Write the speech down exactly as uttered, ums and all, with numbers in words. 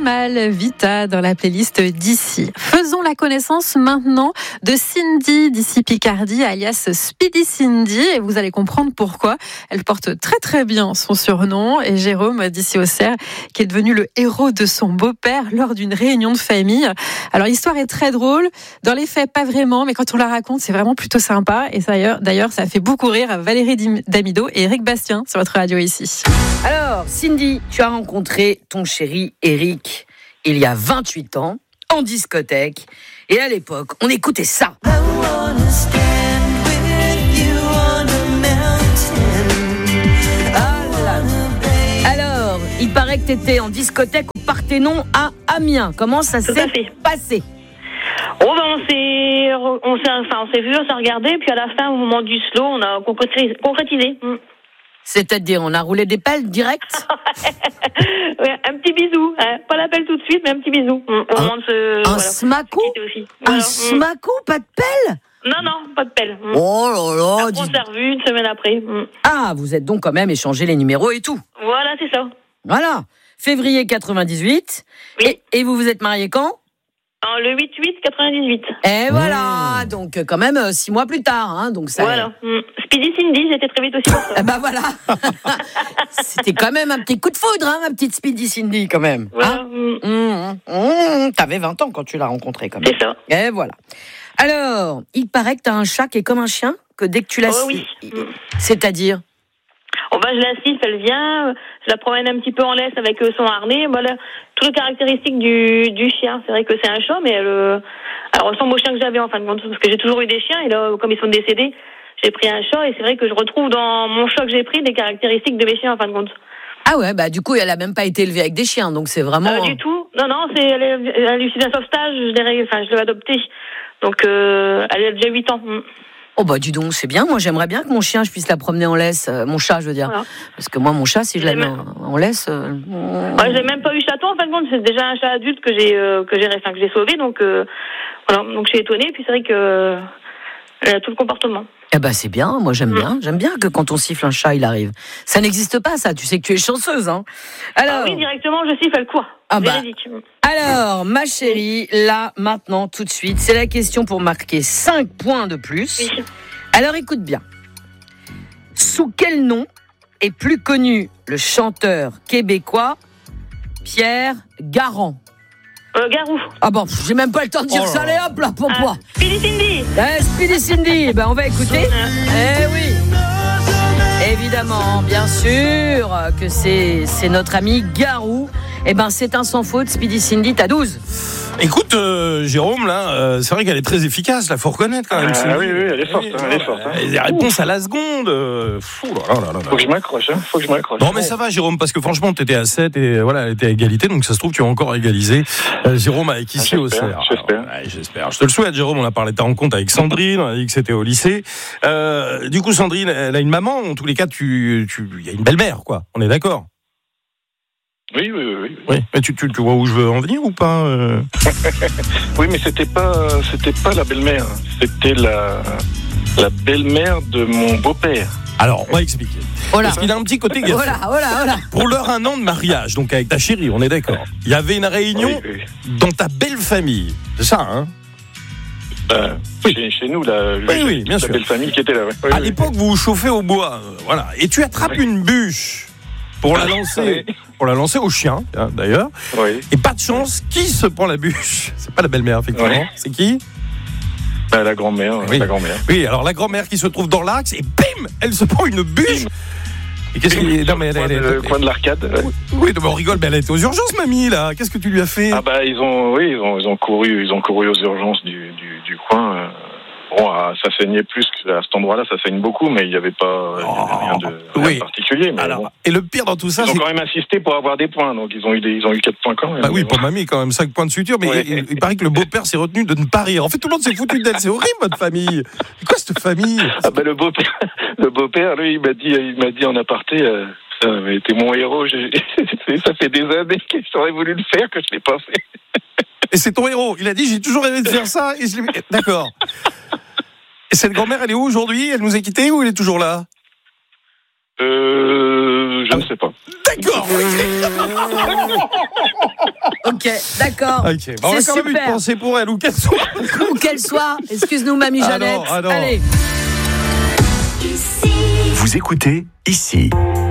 Kemal Vita dans la playlist d'ici. Faisons la connaissance maintenant de Cindy d'ici Picardie, alias Speedy Cindy, et vous allez comprendre pourquoi. Elle porte très très bien son surnom, et Jérôme d'ici Auxerre, qui est devenu le héros de son beau-père lors d'une réunion de famille. Alors l'histoire est très drôle, dans les faits pas vraiment, mais quand on la raconte c'est vraiment plutôt sympa, et ça, d'ailleurs ça a fait beaucoup rire Valérie Damido et Eric Bastien sur votre radio ici. Alors Cindy, tu as rencontré ton chéri Eric il y a vingt-huit ans en discothèque, et à l'époque on écoutait ça. Alors il paraît que tu étais en discothèque au Parthénon à Amiens. Comment ça Tout s'est à fait. passé? Oh ben on s'est, on s'est, enfin on s'est vu, on s'est regardé, puis à la fin, au moment du slow, on a concrétisé. concrétisé. Mm. C'est-à-dire, on a roulé des pelles direct? Ouais, un petit bisou, hein. Pas l'appel tout de suite, mais un petit bisou. Mm. Au Un, moment de se, un voilà, smacou aussi. Un Voilà. smacou, pas de pelle? Non, non, pas de pelle. Mm. Oh là là, Après, on dis- s'est revus une semaine après. Mm. Ah, vous êtes donc quand même échangé les numéros et tout. Voilà, c'est ça. Voilà. Février quatre-vingt-dix-huit. Oui. Et, et vous vous êtes mariés quand? En le huit huit quatre-vingt-dix-huit. Et voilà. Donc euh, quand même euh, six mois plus tard. Hein, donc ça. Voilà. Mm. Speedy Cindy, j'étais très vite aussi pour ça. Eh ben voilà. C'était quand même un petit coup de foudre, hein, ma petite Speedy Cindy, quand même. Voilà. Hein Mm. Mmh, mmh, mmh. T'avais vingt ans quand tu l'as rencontré, quand même. C'est ça. Et voilà. Alors, il paraît que t'as un chat qui est comme un chien, que dès que tu la Oh siffles- oui. C'est-à-dire? Oh ben, je la siffle, elle vient, je la promène un petit peu en laisse avec son harnais. Voilà, toutes les caractéristiques du, du chien. C'est vrai que c'est un chat, mais elle, euh, elle ressemble au chien que j'avais en fin de compte, parce que j'ai toujours eu des chiens, et là, comme ils sont décédés, j'ai pris un chat, et c'est vrai que je retrouve dans mon chat que j'ai pris des caractéristiques de mes chiens en fin de compte. Ah ouais, bah du coup, elle a même pas été élevée avec des chiens, donc c'est vraiment... Euh, du tout. Non, non, c'est, elle est, elle est issue d'un sauvetage, je l'ai, enfin, je l'ai adoptée. Donc, euh, elle a déjà huit ans. Mm. Oh bah dis donc, c'est bien. Moi, j'aimerais bien que mon chien, je puisse la promener en laisse. Euh, mon chat, je veux dire. Voilà. Parce que moi, mon chat, si je la J'ai mets même- en, en laisse... euh, Ouais, j'ai même pas eu chaton en fin de compte, c'est déjà un chat adulte que j'ai euh, que j'ai enfin, que j'ai sauvé, donc euh, voilà, donc je suis étonnée, puis c'est vrai que euh, elle a tout le comportement. Eh ben c'est bien, moi j'aime Mm. bien. J'aime bien que quand on siffle un chat, il arrive. Ça n'existe pas, ça. Tu sais que tu es chanceuse, hein. Alors, Ah oui, directement, je siffle, elle court. Ah bah. Véridique. alors, ma chérie, là, maintenant, tout de suite, c'est la question pour marquer cinq points de plus. Oui. Alors écoute bien. Sous quel nom est plus connu le chanteur québécois Pierre Garand? Euh, Garou. Ah bon, pff, j'ai même pas le temps de dire Oh là ça, allez hop là, pour Ah, moi. Speedy Cindy. Eh, Speedy Cindy, ben on va écouter. Eh oui. Évidemment, bien sûr que c'est c'est notre ami Garou. Eh ben c'est un sans faute, Speedy Cindy, t'as douze. Écoute, euh, Jérôme, là, euh, c'est vrai qu'elle est très efficace, là, faut reconnaître quand même. Ah Cindy. oui, oui, elle est forte, hein, elle est forte, hein. Et des réponses à la seconde. euh, Fou, là, là, là, là. Faut que je m'accroche, hein. Faut que je m'accroche. Non, mais ça va, Jérôme, parce que franchement, t'étais à sept et voilà, elle était à égalité, donc ça se trouve, tu as encore égalisé euh, Jérôme avec ici Ah, au j'espère, Cerf. j'espère. Alors, ouais, j'espère. Je te le souhaite, Jérôme. On a parlé de ta rencontre avec Sandrine, on a dit que c'était au lycée. Euh, du coup, Sandrine, elle a une maman. En tous les cas, tu, tu, il y a une belle-mère, quoi. On est d'accord? Oui, oui, oui, oui. Oui. Mais tu, tu, tu vois où je veux en venir ou pas euh Oui, mais c'était pas, c'était pas la belle-mère. C'était la, la belle-mère de mon beau-père. Alors, on va expliquer. Voilà. Parce qu'il a un petit côté gaffe. Voilà, voilà, voilà. Pour leur un an de mariage, donc avec ta chérie, on est d'accord. Il y avait une réunion Oui, oui. dans ta belle famille. C'est ça, hein? Euh, chez, chez nous, la, Oui, oui, bien la sûr. belle famille qui était là. Ouais. Oui, À oui. l'époque, vous vous chauffez au bois, euh, voilà. Et tu attrapes Oui. une bûche pour la lancer, Oui. pour la lancer au chien, hein, d'ailleurs. Oui. Et pas de chance, qui se prend la bûche? C'est pas la belle-mère, effectivement. Oui. C'est qui? Bah, la grand-mère, Oui. la grand-mère. Oui, alors la grand-mère qui se trouve dans l'axe et bim, elle se prend une bûche. Bim. Et qu'est-ce qu'il non mais elle, Coin elle, de- elle- coin de l'arcade. ouais. oui, non, mais on rigole, mais elle était aux urgences, mamie, là. Qu'est-ce que tu lui as fait? Ah bah ils ont, oui, ils ont, ils ont couru, ils ont couru aux urgences du, du, du coin. euh. Bon, ah, ça saignait plus qu'à cet endroit-là, ça saigne beaucoup, mais il n'y avait pas, il y avait rien de, rien oui. de particulier. Mais Alors, bon. et le pire dans tout ça, Ils ont c'est quand même insisté pour avoir des points, donc ils ont eu des, ils ont eu quatre points quand même. bah oui, Mais pour bon. mamie, quand même, cinq points de suture, mais Ouais. il, il paraît que le beau-père s'est retenu de ne pas rire. En fait, tout le monde s'est foutu d'elle. C'est horrible, votre famille. C'est quoi cette famille? Ah bah le beau-père, le beau-père, lui, il m'a dit, il m'a dit en aparté, euh, ça avait été mon héros. J'ai- ça fait des années que j'aurais voulu le faire, que je l'ai pas fait. Et c'est ton héros. Il a dit, j'ai toujours rêvé de faire ça. Et je l'ai... D'accord. Et cette grand-mère, elle est où aujourd'hui? Elle nous a quittés ou elle est toujours là? Euh, je ne sais pas. D'accord. Ok, d'accord. Ok, bon, on a C'est quand même une super. pensée pour elle, où qu'elle soit. Où qu'elle soit. Excuse-nous, Mamie Ah Jeannette. non, ah non. Allez. Vous écoutez ici.